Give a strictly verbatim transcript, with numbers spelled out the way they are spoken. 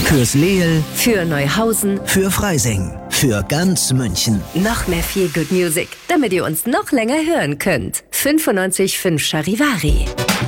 Fürs Leel, für Neuhausen, für Freising, für ganz München. Noch mehr Feel Good Music, damit ihr uns noch länger hören könnt. fünfundneunzig Komma fünf Charivari.